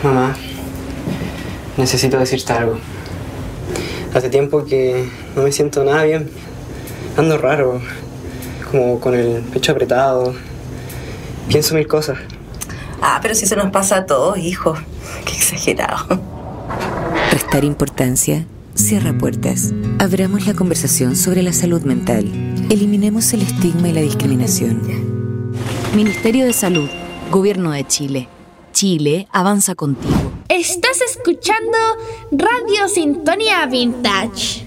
Mamá, necesito decirte algo. Hace tiempo que no me siento nada bien. Ando raro, como con el pecho apretado. Pienso mil cosas. Pero si eso nos pasa a todos, hijo. Qué exagerado. Restar importancia cierra puertas. Abramos la conversación sobre la salud mental. Eliminemos el estigma y la discriminación. Ministerio de Salud, Gobierno de Chile. Chile avanza contigo. Estás escuchando Radio Sintonía Vintage.